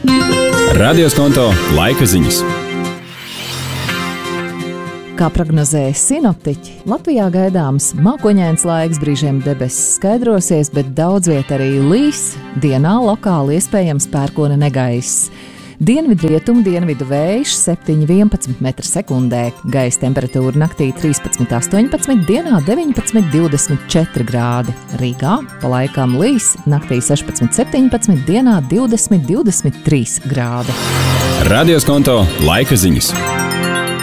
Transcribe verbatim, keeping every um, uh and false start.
Radio Skonto laika ziņas. Kā prognozēja sinoptiķi, Latvijā gaidāms mākoņains laiks, brīžiem debesis skaidrosies, bet daudz viet arī līs, dienā lokāli iespējams pērkona negaiss. Dienvidrietumu dienvidu vējš septiņi vienpadsmit metri sekundē, gaisa temperatūra naktī trīspadsmit astoņpadsmit, dienā deviņpadsmit divdesmit četri grādi. Rīgā pa laikam līs, naktī sešpadsmit septiņpadsmit, dienā divdesmit divdesmit trīs grādi. Radio Skonto laika ziņas.